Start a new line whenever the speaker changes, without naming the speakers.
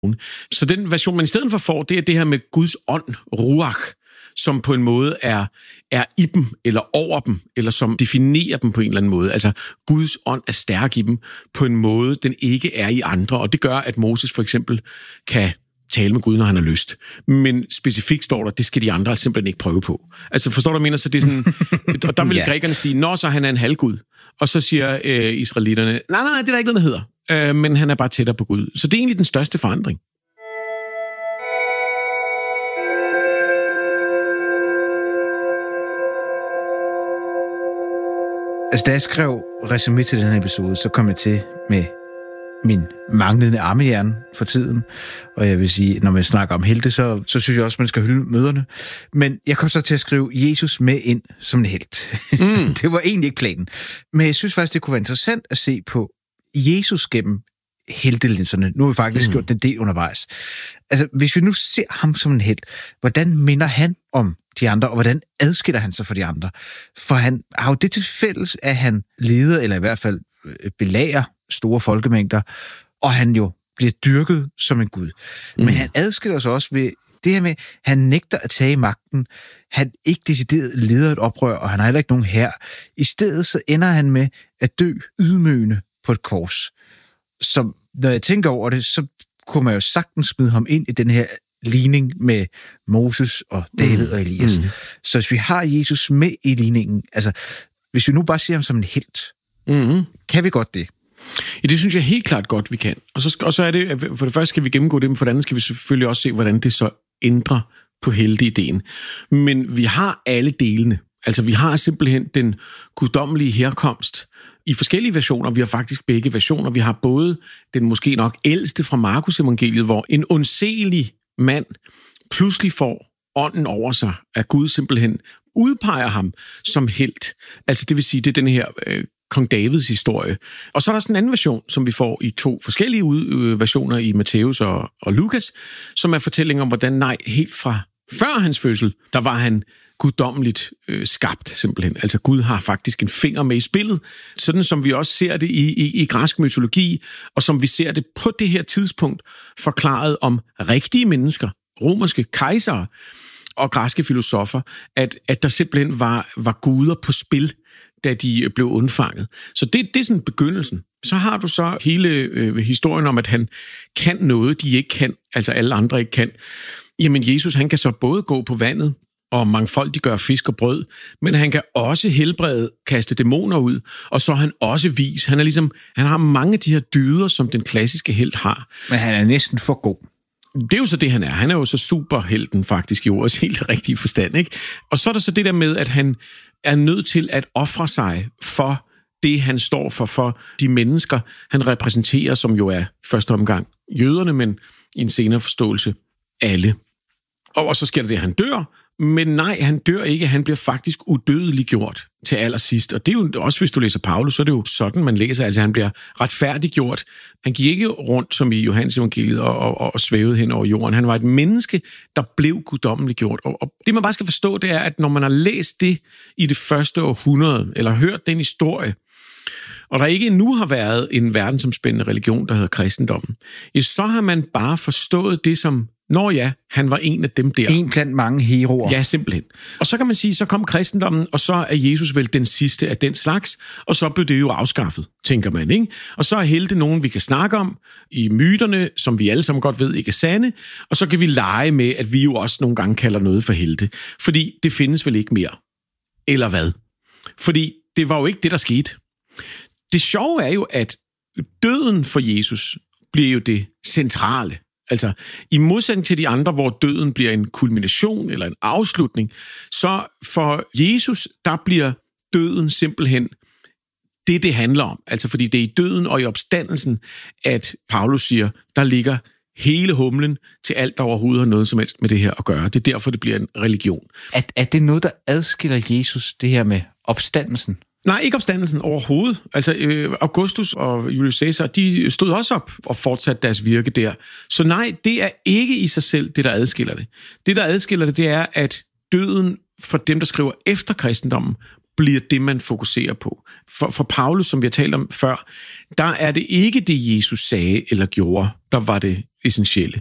Så den version, man i stedet for får, det er det her med Guds ånd, ruach, som på en måde er i dem, eller over dem, eller som definerer dem på en eller anden måde. Altså, Guds ånd er stærk i dem på en måde, den ikke er i andre, og det gør, at Moses for eksempel kan tale med Gud, når han har lyst. Men specifikt står der, det skal de andre simpelthen ikke prøve på. Altså, forstår du, hvad jeg mener? Så det er sådan, og der vil grækerne sige, nå, så han er en halvgud. Og så siger israelitterne, nej, det er der ikke noget, der hedder. Men han er bare tættere på Gud. Så det er egentlig den største forandring.
Altså, da jeg skrev resumé til den her episode, så kom jeg til med min manglende armehjerne for tiden. Og jeg vil sige, når man snakker om helte, så synes jeg også, man skal hylde møderne. Men jeg kom så til at skrive Jesus med ind som en helt. Det var egentlig ikke planen. Men jeg synes faktisk, det kunne være interessant at se på Jesus gennem heltelinserne. Nu har vi faktisk gjort en del undervejs. Altså, hvis vi nu ser ham som en helt, hvordan minder han om de andre, og hvordan adskiller han sig fra de andre? For han har jo det til fælles, at han leder, eller i hvert fald belager store folkemængder, og han jo bliver dyrket som en gud. Men han adskiller sig også ved det her med, han nægter at tage magten, han ikke decideret leder et oprør, og han har heller ikke nogen hær. I stedet så ender han med at dø ydmygende på et kors. Så når jeg tænker over det, så kunne man jo sagtens smide ham ind i den her ligning med Moses og David og Elias. Så hvis vi har Jesus med i ligningen, altså hvis vi nu bare ser ham som en helt, kan vi godt det?
Ja, det synes jeg helt klart godt, vi kan. Og så er det, for det første skal vi gennemgå det, men for det andet skal vi selvfølgelig også se, hvordan det så ændrer på helteideen. Men vi har alle delene. Altså, vi har simpelthen den guddommelige herkomst i forskellige versioner. Vi har faktisk begge versioner. Vi har både den måske nok ældste fra Markus evangeliet, hvor en undselig mand pludselig får ånden over sig, at Gud simpelthen udpeger ham som helt. Altså, det vil sige, det er den her kong Davids historie. Og så er der sådan en anden version, som vi får i 2 forskellige versioner i Matthæus og Lukas, som er fortællinger om, hvordan helt fra før hans fødsel, der var han guddommeligt skabt, simpelthen. Altså Gud har faktisk en finger med i spillet, sådan som vi også ser det i græsk mytologi, og som vi ser det på det her tidspunkt forklaret om rigtige mennesker, romerske kejsere og græske filosofer, at der simpelthen var guder på spil, da de blev undfanget. Så det er sådan begyndelsen. Så har du så hele historien om, at han kan noget, de ikke kan, altså alle andre ikke kan. Jamen Jesus, han kan så både gå på vandet, og mangfoldiggøre fisk og brød, men han kan også helbrede, kaste dæmoner ud, og så er han også vis. Han har mange af de her dyder, som den klassiske helt har.
Men han er næsten for god.
Det er jo så det, han er. Han er jo så superhelten faktisk i ordets helt rigtige forstand, ikke? Og så er der så det der med, at han er nødt til at ofre sig for det, han står for de mennesker, han repræsenterer, som jo er første omgang jøderne, men i en senere forståelse alle. Og så sker der det, at han dør, men nej, han dør ikke. Han bliver faktisk udødeliggjort til allersidst. Og det er jo også, hvis du læser Paulus, så er det jo sådan, man læser. Altså, han bliver retfærdiggjort. Han gik ikke rundt, som i Johannes evangeliet, og svævede hen over jorden. Han var et menneske, der blev guddommeliggjort. Og det, man bare skal forstå, det er, at når man har læst det i det første århundrede, eller hørt den historie, og der ikke endnu har været en verdensomspændende religion, der hedder kristendommen, så har man bare forstået det som, han var en af dem der.
En blandt mange heroer.
Ja, simpelthen. Og så kan man sige, så kom kristendommen, og så er Jesus vel den sidste af den slags, og så blev det jo afskaffet, tænker man, ikke? Og så er helte nogen, vi kan snakke om i myterne, som vi alle sammen godt ved ikke er sande, og så kan vi lege med, at vi jo også nogle gange kalder noget for helte. Fordi det findes vel ikke mere. Eller hvad? Fordi det var jo ikke det, der skete. Det sjove er jo, at døden for Jesus bliver jo det centrale. Altså, i modsætning til de andre, hvor døden bliver en kulmination eller en afslutning, så for Jesus, der bliver døden simpelthen det handler om. Altså, fordi det er i døden og i opstandelsen, at Paulus siger, der ligger hele humlen til alt, der overhovedet har noget som helst med det her at gøre. Det er derfor, det bliver en religion.
Er det noget, der adskiller Jesus, det her med opstandelsen?
Nej, ikke opstandelsen overhovedet. Altså, Augustus og Julius Caesar, de stod også op og fortsatte deres virke der. Så nej, det er ikke i sig selv det, der adskiller det. Det, der adskiller det, det er, at døden for dem, der skriver efter kristendommen, bliver det, man fokuserer på. For Paulus, som vi har talt om før, der er det ikke det, Jesus sagde eller gjorde, der var det essentielle.